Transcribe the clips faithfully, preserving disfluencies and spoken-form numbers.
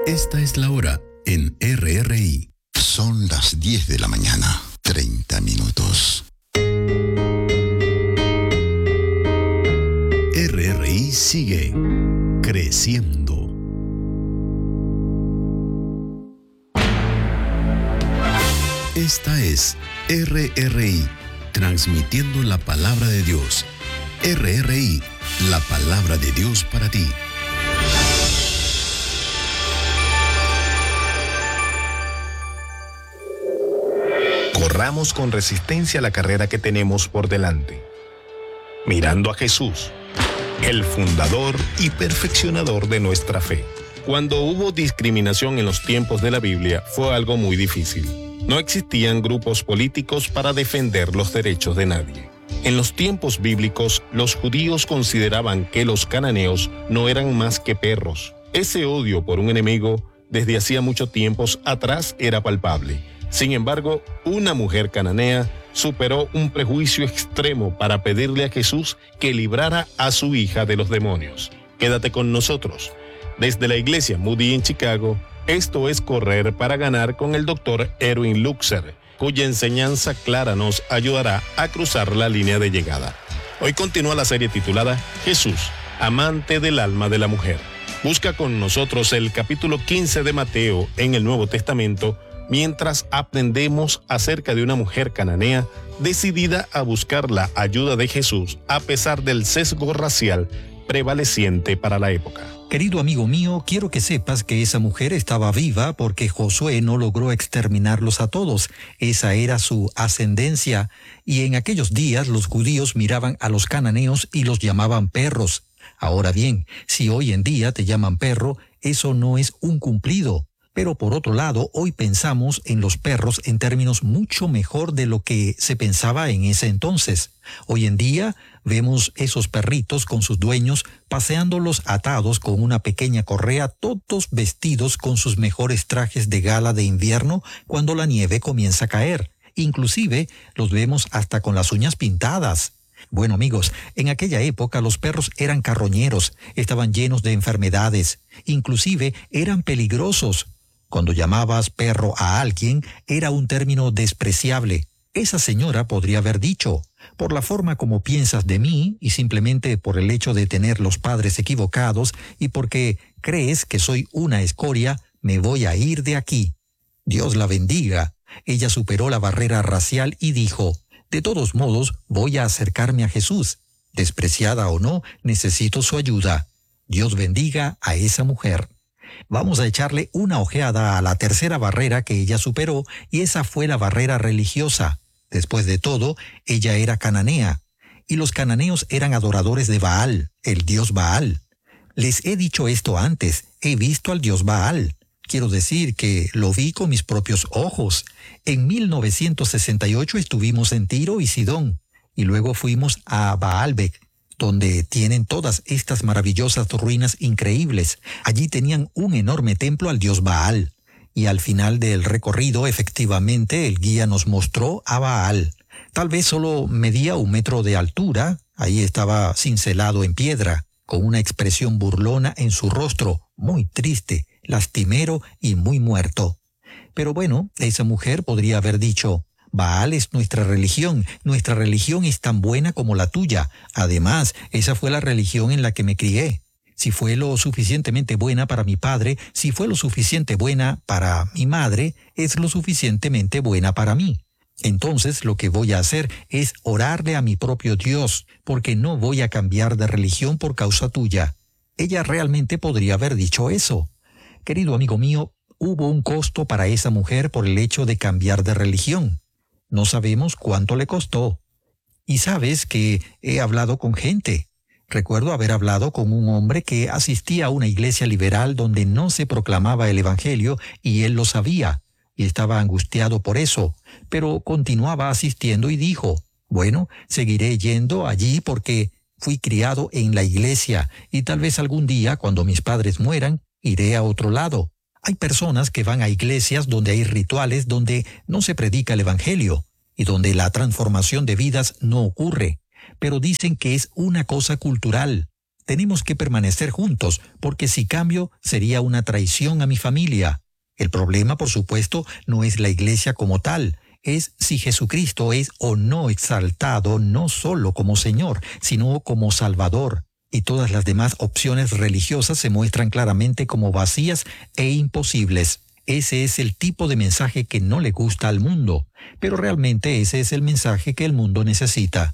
Esta es la hora en R R I. Son las diez de la mañana, treinta minutos. R R I sigue creciendo. Esta es R R I, transmitiendo la palabra de Dios. R R I, la palabra de Dios para ti. Corramos con resistencia la carrera que tenemos por delante, mirando a Jesús, el fundador y perfeccionador de nuestra fe. Cuando hubo discriminación en los tiempos de la Biblia, fue algo muy difícil. No existían grupos políticos para defender los derechos de nadie. En los tiempos bíblicos, los judíos consideraban que los cananeos no eran más que perros. Ese odio por un enemigo desde hacía muchos tiempos atrás era palpable. Sin embargo, una mujer cananea superó un prejuicio extremo para pedirle a Jesús que librara a su hija de los demonios. Quédate con nosotros. Desde la iglesia Moody en Chicago, esto es Correr para Ganar con el doctor Erwin Luxer, cuya enseñanza clara nos ayudará a cruzar la línea de llegada. Hoy continúa la serie titulada Jesús, amante del alma de la mujer. Busca con nosotros el capítulo quince de Mateo en el Nuevo Testamento, mientras aprendemos acerca de una mujer cananea decidida a buscar la ayuda de Jesús a pesar del sesgo racial prevaleciente para la época. Querido amigo mío, quiero que sepas que esa mujer estaba viva porque Josué no logró exterminarlos a todos. Esa era su ascendencia, y en aquellos días los judíos miraban a los cananeos y los llamaban perros. Ahora bien, si hoy en día te llaman perro, eso no es un cumplido. Pero por otro lado, hoy pensamos en los perros en términos mucho mejor de lo que se pensaba en ese entonces. Hoy en día vemos esos perritos con sus dueños paseándolos atados con una pequeña correa, todos vestidos con sus mejores trajes de gala de invierno cuando la nieve comienza a caer. Inclusive los vemos hasta con las uñas pintadas. Bueno, amigos, en aquella época los perros eran carroñeros, estaban llenos de enfermedades, inclusive eran peligrosos. Cuando llamabas perro a alguien, era un término despreciable. Esa señora podría haber dicho, por la forma como piensas de mí y simplemente por el hecho de tener los padres equivocados y porque crees que soy una escoria, me voy a ir de aquí. Dios la bendiga. Ella superó la barrera racial y dijo, de todos modos, voy a acercarme a Jesús. Despreciada o no, necesito su ayuda. Dios bendiga a esa mujer. Vamos a echarle una ojeada a la tercera barrera que ella superó, y esa fue la barrera religiosa. Después de todo, ella era cananea, y los cananeos eran adoradores de Baal, el dios Baal. Les he dicho esto antes, he visto al dios Baal. Quiero decir que lo vi con mis propios ojos. En mil novecientos sesenta y ocho estuvimos en Tiro y Sidón, y luego fuimos a Baalbek, donde tienen todas estas maravillosas ruinas increíbles. Allí tenían un enorme templo al dios Baal. Y al final del recorrido, efectivamente, el guía nos mostró a Baal. Tal vez solo medía un metro de altura. Ahí estaba cincelado en piedra, con una expresión burlona en su rostro, muy triste, lastimero y muy muerto. Pero bueno, esa mujer podría haber dicho, Baal es nuestra religión, nuestra religión es tan buena como la tuya. Además, esa fue la religión en la que me crié. Si fue lo suficientemente buena para mi padre, si fue lo suficiente buena para mi madre, es lo suficientemente buena para mí. Entonces lo que voy a hacer es orarle a mi propio Dios, porque no voy a cambiar de religión por causa tuya. Ella realmente podría haber dicho eso. Querido amigo mío, hubo un costo para esa mujer por el hecho de cambiar de religión. No sabemos cuánto le costó. Y sabes que he hablado con gente. Recuerdo haber hablado con un hombre que asistía a una iglesia liberal donde no se proclamaba el evangelio y él lo sabía, y estaba angustiado por eso, pero continuaba asistiendo y dijo, bueno, seguiré yendo allí porque fui criado en la iglesia y tal vez algún día, cuando mis padres mueran, iré a otro lado. Hay personas que van a iglesias donde hay rituales donde no se predica el evangelio y donde la transformación de vidas no ocurre, pero dicen que es una cosa cultural. Tenemos que permanecer juntos, porque si cambio sería una traición a mi familia. El problema, por supuesto, no es la iglesia como tal, es si Jesucristo es o no exaltado no solo como Señor, sino como Salvador. Y todas las demás opciones religiosas se muestran claramente como vacías e imposibles. Ese es el tipo de mensaje que no le gusta al mundo, pero realmente ese es el mensaje que el mundo necesita.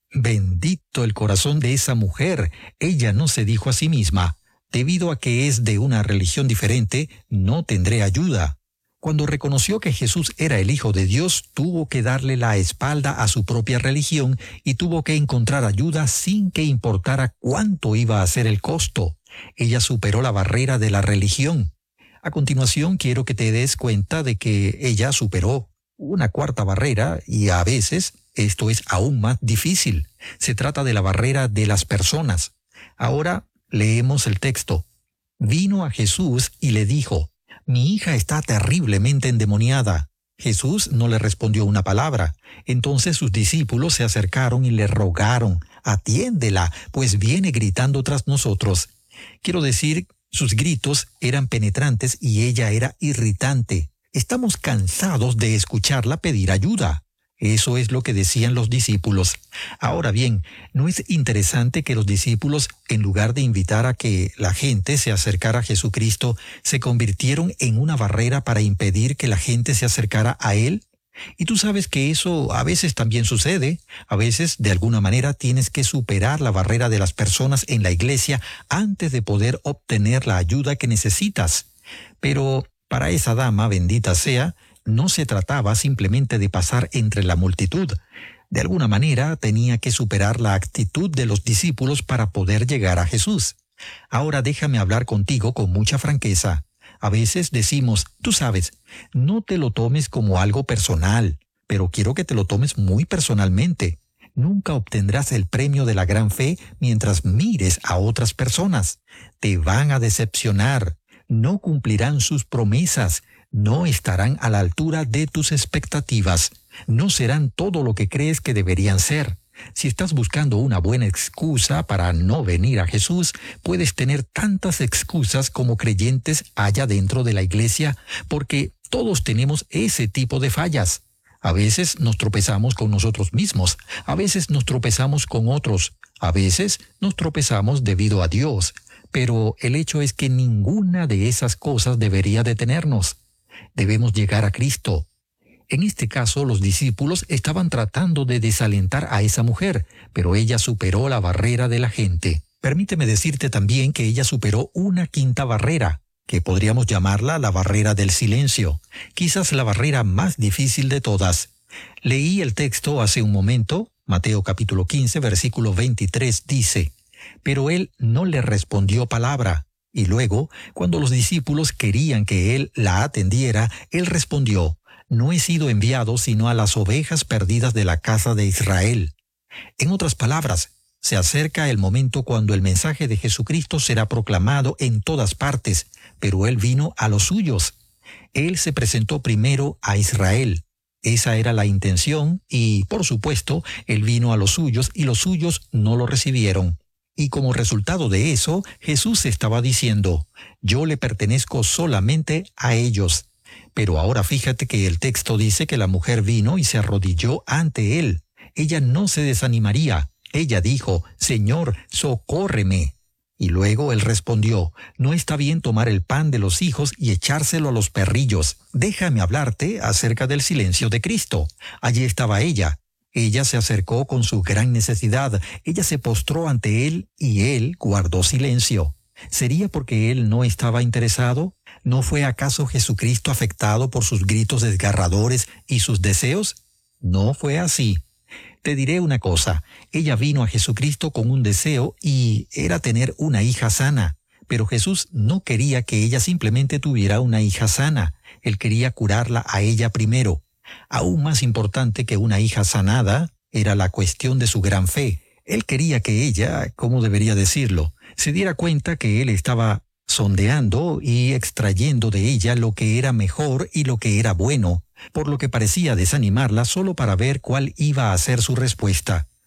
Bendito el corazón de esa mujer. Ella no se dijo a sí misma, debido a que es de una religión diferente, no tendré ayuda. Cuando reconoció que Jesús era el Hijo de Dios, tuvo que darle la espalda a su propia religión y tuvo que encontrar ayuda sin que importara cuánto iba a ser el costo. Ella superó la barrera de la religión. A continuación, quiero que te des cuenta de que ella superó una cuarta barrera y a veces esto es aún más difícil. Se trata de la barrera de las personas. Ahora leemos el texto. Vino a Jesús y le dijo, «Mi hija está terriblemente endemoniada». Jesús no le respondió una palabra. Entonces sus discípulos se acercaron y le rogaron, «Atiéndela, pues viene gritando tras nosotros». Quiero decir, sus gritos eran penetrantes y ella era irritante. Estamos cansados de escucharla pedir ayuda. Eso es lo que decían los discípulos. Ahora bien, ¿no es interesante que los discípulos, en lugar de invitar a que la gente se acercara a Jesucristo, se convirtieron en una barrera para impedir que la gente se acercara a Él? Y tú sabes que eso a veces también sucede. A veces, de alguna manera, tienes que superar la barrera de las personas en la iglesia antes de poder obtener la ayuda que necesitas. Pero para esa dama, bendita sea, no se trataba simplemente de pasar entre la multitud. De alguna manera tenía que superar la actitud de los discípulos para poder llegar a Jesús. Ahora déjame hablar contigo con mucha franqueza. A veces decimos, tú sabes, no te lo tomes como algo personal, pero quiero que te lo tomes muy personalmente. Nunca obtendrás el premio de la gran fe mientras mires a otras personas. Te van a decepcionar, no cumplirán sus promesas, no estarán a la altura de tus expectativas, no serán todo lo que crees que deberían ser. Si estás buscando una buena excusa para no venir a Jesús, puedes tener tantas excusas como creyentes haya dentro de la iglesia, porque todos tenemos ese tipo de fallas. A veces nos tropezamos con nosotros mismos, a veces nos tropezamos con otros, a veces nos tropezamos debido a Dios, pero el hecho es que ninguna de esas cosas debería detenernos. Debemos llegar a Cristo. En este caso, los discípulos estaban tratando de desalentar a esa mujer, pero ella superó la barrera de la gente. Permíteme decirte también que ella superó una quinta barrera, que podríamos llamarla la barrera del silencio, quizás la barrera más difícil de todas. Leí el texto hace un momento, Mateo capítulo quince, versículo veintitrés, dice, «Pero él no le respondió palabra». Y luego, cuando los discípulos querían que él la atendiera, él respondió, «No he sido enviado sino a las ovejas perdidas de la casa de Israel». En otras palabras, se acerca el momento cuando el mensaje de Jesucristo será proclamado en todas partes, pero él vino a los suyos. Él se presentó primero a Israel. Esa era la intención y, por supuesto, él vino a los suyos y los suyos no lo recibieron. Y como resultado de eso, Jesús estaba diciendo, «Yo le pertenezco solamente a ellos». Pero ahora fíjate que el texto dice que la mujer vino y se arrodilló ante él. Ella no se desanimaría. Ella dijo, «Señor, socórreme». Y luego él respondió, «No está bien tomar el pan de los hijos y echárselo a los perrillos. Déjame hablarte acerca del silencio de Cristo». Allí estaba ella. Ella se acercó con su gran necesidad. Ella se postró ante él y él guardó silencio. ¿Sería porque él no estaba interesado? ¿No fue acaso Jesucristo afectado por sus gritos desgarradores y sus deseos? No fue así. Te diré una cosa, ella vino a Jesucristo con un deseo y era tener una hija sana. Pero Jesús no quería que ella simplemente tuviera una hija sana. Él quería curarla a ella primero. Aún más importante que una hija sanada era la cuestión de su gran fe. Él quería que ella, ¿cómo debería decirlo?, se diera cuenta que él estaba sondeando y extrayendo de ella lo que era mejor y lo que era bueno, por lo que parecía desanimarla solo para ver cuál iba a ser su respuesta.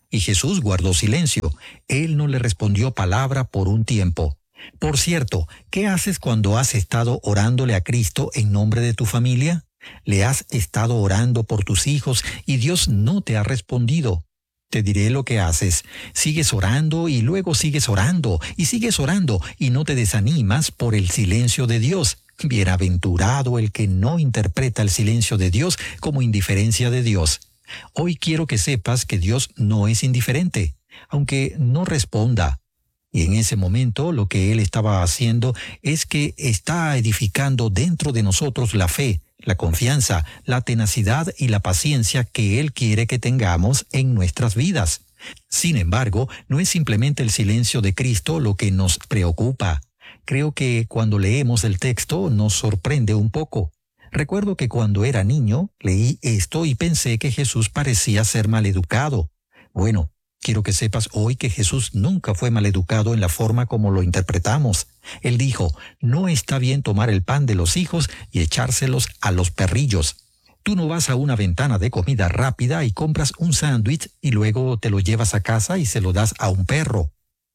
Y Jesús guardó silencio. Él no le respondió palabra por un tiempo. Por cierto, ¿qué haces cuando has estado orándole a Cristo en nombre de tu familia? ¿Le has estado orando por tus hijos y Dios no te ha respondido? Te diré lo que haces. Sigues orando y luego sigues orando y sigues orando y no te desanimas por el silencio de Dios. Bienaventurado el que no interpreta el silencio de Dios como indiferencia de Dios. Hoy quiero que sepas que Dios no es indiferente, aunque no responda. Y en ese momento lo que Él estaba haciendo es que está edificando dentro de nosotros la fe, la confianza, la tenacidad y la paciencia que Él quiere que tengamos en nuestras vidas. Sin embargo, no es simplemente el silencio de Cristo lo que nos preocupa. Creo que cuando leemos el texto nos sorprende un poco. Recuerdo que cuando era niño leí esto y pensé que Jesús parecía ser maleducado. Bueno, quiero que sepas hoy que Jesús nunca fue maleducado en la forma como lo interpretamos. Él dijo, no está bien tomar el pan de los hijos y echárselos a los perrillos. Tú no vas a una ventana de comida rápida y compras un sándwich y luego te lo llevas a casa y se lo das a un perro.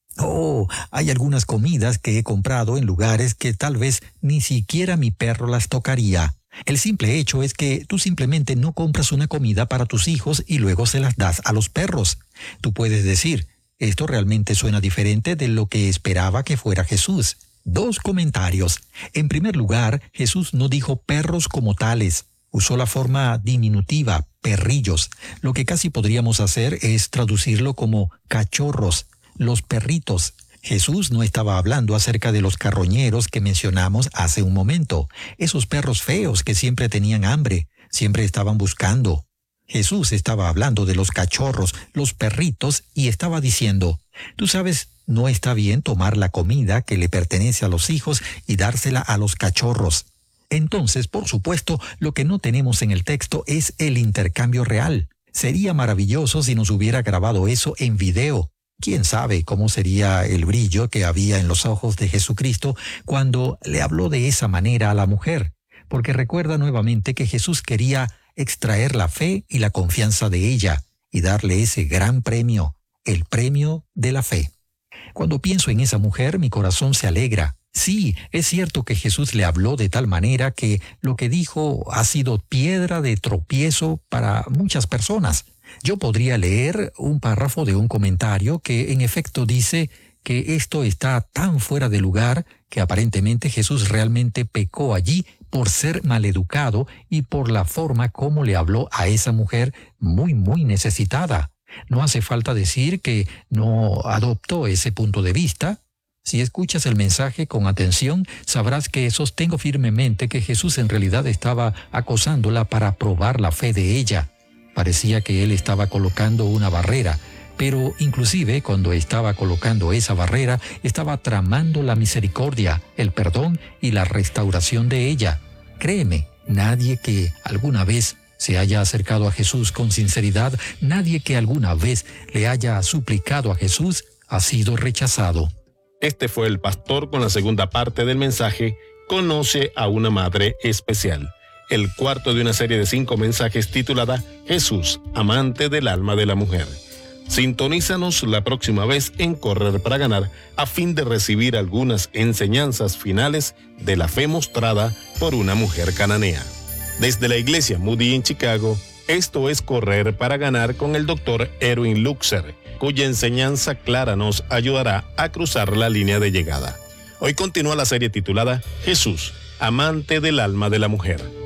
Oh, hay algunas comidas que he comprado en lugares que tal vez ni siquiera mi perro las tocaría. El simple hecho es que tú simplemente no compras una comida para tus hijos y luego se las das a los perros. Tú puedes decir, esto realmente suena diferente de lo que esperaba que fuera Jesús. Dos comentarios. En primer lugar, Jesús no dijo perros como tales. Usó la forma diminutiva, perrillos. Lo que casi podríamos hacer es traducirlo como cachorros, los perritos. Jesús no estaba hablando acerca de los carroñeros que mencionamos hace un momento, esos perros feos que siempre tenían hambre, siempre estaban buscando. Jesús estaba hablando de los cachorros, los perritos, y estaba diciendo, tú sabes, no está bien tomar la comida que le pertenece a los hijos y dársela a los cachorros. Entonces, por supuesto, lo que no tenemos en el texto es el intercambio real. Sería maravilloso si nos hubiera grabado eso en video. ¿Quién sabe cómo sería el brillo que había en los ojos de Jesucristo cuando le habló de esa manera a la mujer? Porque recuerda nuevamente que Jesús quería extraer la fe y la confianza de ella y darle ese gran premio, el premio de la fe. Cuando pienso en esa mujer, mi corazón se alegra. Sí, es cierto que Jesús le habló de tal manera que lo que dijo ha sido piedra de tropiezo para muchas personas. Yo podría leer un párrafo de un comentario que en efecto dice que esto está tan fuera de lugar que aparentemente Jesús realmente pecó allí por ser maleducado y por la forma como le habló a esa mujer muy, muy necesitada. No hace falta decir que no adoptó ese punto de vista. Si escuchas el mensaje con atención, sabrás que sostengo firmemente que Jesús en realidad estaba acosándola para probar la fe de ella. Parecía que él estaba colocando una barrera, pero inclusive cuando estaba colocando esa barrera, estaba tramando la misericordia, el perdón y la restauración de ella. Créeme, nadie que alguna vez se haya acercado a Jesús con sinceridad, nadie que alguna vez le haya suplicado a Jesús, ha sido rechazado. Este fue el pastor con la segunda parte del mensaje, Conoce a una madre especial. El cuarto de una serie de cinco mensajes titulada Jesús, amante del alma de la mujer. Sintonízanos la próxima vez en Correr para Ganar a fin de recibir algunas enseñanzas finales de la fe mostrada por una mujer cananea. Desde la iglesia Moody en Chicago, esto es Correr para Ganar con el doctor Erwin Luxer, cuya enseñanza clara nos ayudará a cruzar la línea de llegada. Hoy continúa la serie titulada Jesús, amante del alma de la mujer.